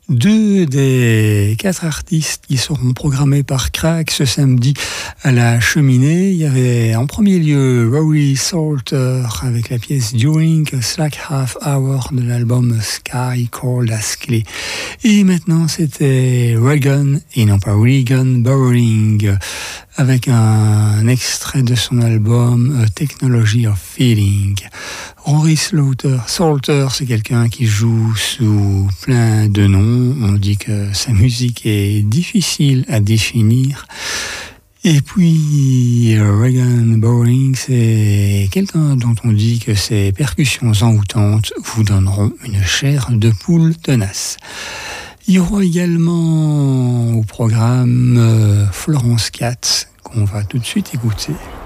Deux des 4 artistes qui seront programmés par Crack ce samedi à la Cheminée. Il y avait en premier lieu Rory Salter avec la pièce During a Slack Half Hour de l'album Sky Cold as Clay. Et maintenant c'était Regan, et non pas Regan Bowring, avec un extrait de son album Technology of Feeling. Rory Salter, c'est quelqu'un qui joue sous plein de noms. On dit que sa musique est difficile à définir. Et puis, Regan Bowring, c'est quelqu'un dont on dit que ses percussions envoûtantes vous donneront une chair de poule tenace. Il y aura également au programme Florence Katz, qu'on va tout de suite écouter.